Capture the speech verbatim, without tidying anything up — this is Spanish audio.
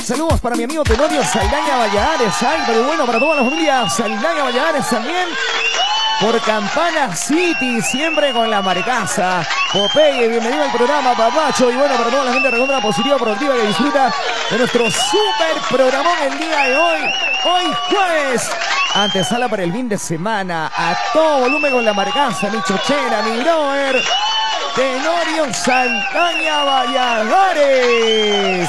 saludos para mi amigo Tenorio Saldaña Valladares. Ay, pero bueno, para toda la familia Saldaña Valladares también. Por Campana City, siempre con la marcaza. Popeye, bienvenido al programa, papacho. Y bueno, para toda la gente recontra positiva, productiva que disfruta de nuestro super programón el día de hoy. Hoy jueves, antesala para el fin de semana. A todo volumen con la marcaza, mi chochera, mi brother. Tenorio Saldaña Valladares.